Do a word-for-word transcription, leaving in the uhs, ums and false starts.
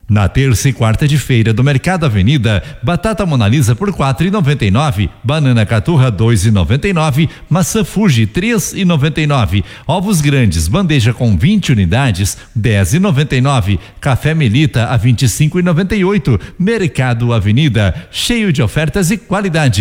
Na terça e quarta de feira do Mercado Avenida, batata Monalisa por quatro e noventa e nove, banana caturra dois e noventa e nove, maçã Fuji três e noventa e nove, ovos grandes bandeja com vinte unidades dez e noventa e nove, café Melita a vinte e cinco e noventa e oito. Mercado Avenida, cheio de ofertas e qualidade.